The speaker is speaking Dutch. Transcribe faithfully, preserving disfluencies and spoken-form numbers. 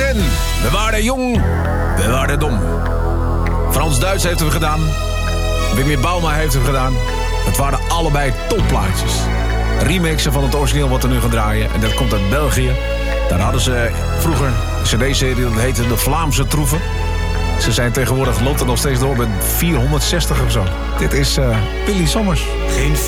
Leven! We waren jong, we waren dom. Frans Duits heeft hem gedaan. Wim Bauma heeft hem gedaan. Het waren allebei topplaatjes. Remixen van het origineel wat we nu gaan draaien. En dat komt uit België. Daar hadden ze vroeger een cd-serie, dat heette De Vlaamse Troeven. Ze zijn tegenwoordig loopt er nog steeds door met vierhonderdzestig of zo. Dit is uh, Willy Sommers. Geen